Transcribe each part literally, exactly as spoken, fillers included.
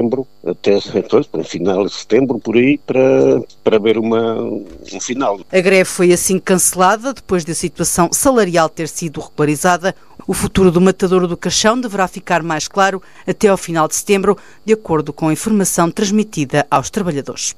setembro, até no final de setembro, por aí, para, para ver uma, um final. A greve foi assim cancelada, depois da situação salarial ter sido regularizada. O futuro do Matadouro do Caixão deverá ficar mais claro até ao final de setembro, de acordo com a informação transmitida aos trabalhadores.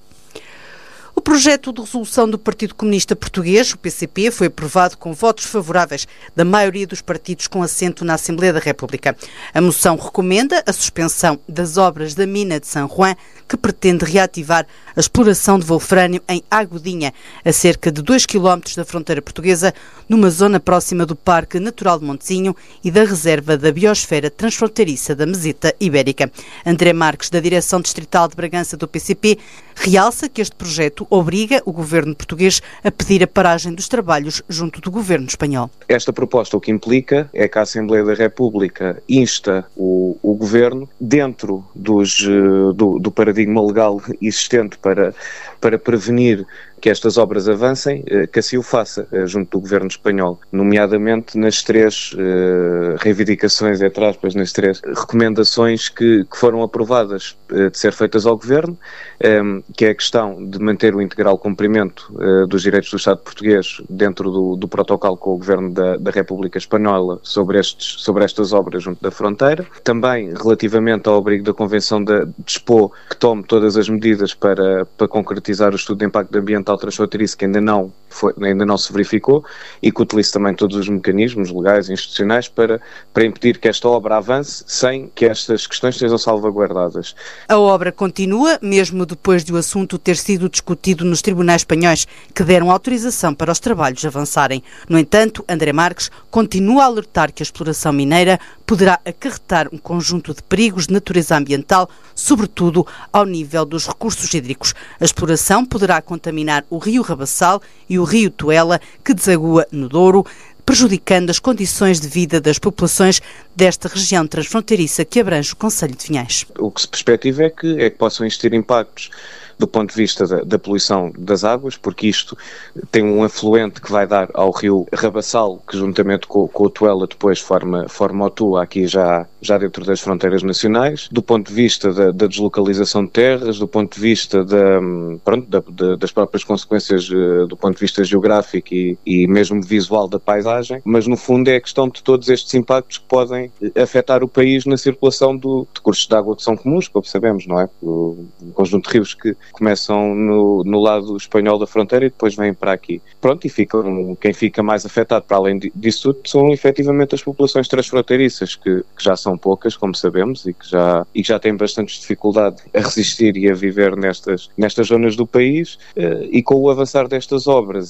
O projeto de resolução do Partido Comunista Português, o P C P, foi aprovado com votos favoráveis da maioria dos partidos com assento na Assembleia da República. A moção recomenda a suspensão das obras da mina de San Juan, que pretende reativar a exploração de wolfrânio em Agudinha, a cerca de dois quilómetros da fronteira portuguesa, numa zona próxima do Parque Natural de Montezinho e da Reserva da Biosfera Transfronteiriça da Meseta Ibérica. André Marques, da Direção Distrital de Bragança do P C P, realça que este projeto obriga o governo português a pedir a paragem dos trabalhos junto do governo espanhol. Esta proposta o que implica é que a Assembleia da República insta o, o governo, dentro dos, do, do paradigma legal existente para, para prevenir que estas obras avancem, que assim o faça junto do governo espanhol, nomeadamente nas três uh, reivindicações, entre aspas, nas três recomendações que, que foram aprovadas uh, de ser feitas ao governo, um, que é a questão de manter o integral cumprimento uh, dos direitos do Estado português dentro do, do protocolo com o governo da, da República Espanhola sobre, estes, sobre estas obras junto da fronteira, também relativamente ao abrigo da Convenção da, de Espoo, que tome todas as medidas para, para concretizar o estudo de impacto ambiental transfronteiriço, que ainda não, foi, ainda não se verificou, e que utilize também todos os mecanismos legais e institucionais para, para impedir que esta obra avance sem que estas questões sejam salvaguardadas. A obra continua, mesmo depois de o assunto ter sido discutido nos tribunais espanhóis, que deram autorização para os trabalhos avançarem. No entanto, André Marques continua a alertar que a exploração mineira poderá acarretar um conjunto de perigos de natureza ambiental, sobretudo ao nível dos recursos hídricos. A exploração poderá contaminar o rio Rabassal e o rio Tuela, que desagua no Douro, prejudicando as condições de vida das populações desta região transfronteiriça que abrange o concelho de Vinhais. O que se perspectiva é que, é que possam existir impactos do ponto de vista da, da poluição das águas, porque isto tem um afluente que vai dar ao rio Rabassal, que juntamente com, com o Tuela depois forma, forma o Tua, aqui já, já dentro das fronteiras nacionais. Do ponto de vista da, da deslocalização de terras, do ponto de vista da, pronto, da, da, das próprias consequências do ponto de vista geográfico e, e mesmo visual da paisagem, mas no fundo é a questão de todos estes impactos que podem afetar o país na circulação do, de cursos de água que são comuns, como sabemos, não é? O, o conjunto de rios que começam no, no lado espanhol da fronteira e depois vêm para aqui. Pronto, e ficam, quem fica mais afetado para além disso tudo são efetivamente as populações transfronteiriças, que, que já são poucas, como sabemos, e que já, e que já têm bastante dificuldade a resistir e a viver nestas, nestas zonas do país, e com o avançar destas obras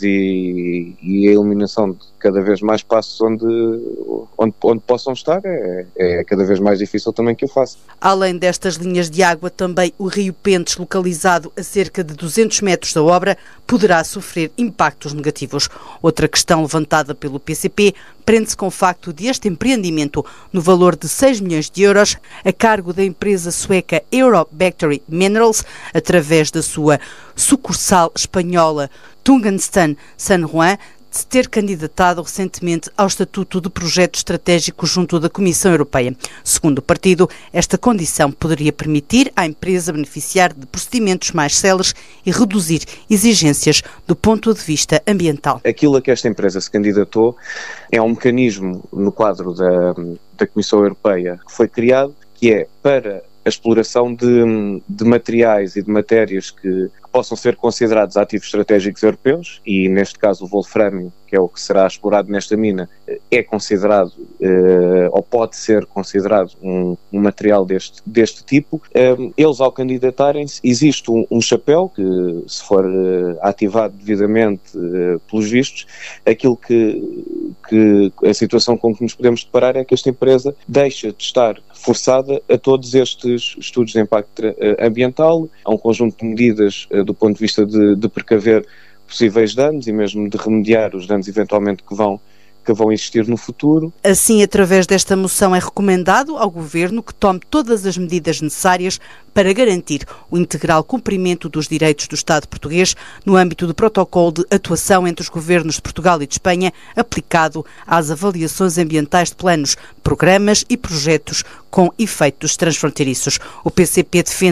e, e a eliminação de cada vez mais passos onde, onde, onde possam estar, é, é cada vez mais difícil também que o façam. Além destas linhas de água, também o rio Pentes, localizado a cerca de duzentos metros da obra, poderá sofrer impactos negativos. Outra questão levantada pelo P C P prende-se com o facto de este empreendimento, no valor de seis milhões de euros, a cargo da empresa sueca Eurobactory Minerals, através da sua sucursal espanhola Tungsten San Juan, de ter candidatado recentemente ao Estatuto de Projeto Estratégico junto da Comissão Europeia. Segundo o partido, esta condição poderia permitir à empresa beneficiar de procedimentos mais céleres e reduzir exigências do ponto de vista ambiental. Aquilo a que esta empresa se candidatou é um mecanismo no quadro da, da Comissão Europeia que foi criado, que é para a exploração de, de materiais e de matérias que, que possam ser considerados ativos estratégicos europeus, e neste caso o wolfrâmio, que é o que será explorado nesta mina, é considerado, eh, ou pode ser considerado um, um material deste, deste tipo. Eh, eles, ao candidatarem-se, existe um, um chapéu que, se for eh, ativado devidamente eh, pelos vistos, aquilo que, que a situação com que nos podemos deparar é que esta empresa deixa de estar forçada a todos estes estudos de impacto ambiental, a um conjunto de medidas uh, do ponto de vista de, de precaver possíveis danos e mesmo de remediar os danos eventualmente que vão, que vão existir no futuro. Assim, através desta moção é recomendado ao Governo que tome todas as medidas necessárias para garantir o integral cumprimento dos direitos do Estado português no âmbito do protocolo de atuação entre os governos de Portugal e de Espanha aplicado às avaliações ambientais de planos, programas e projetos com efeitos transfronteiriços. O P C P defende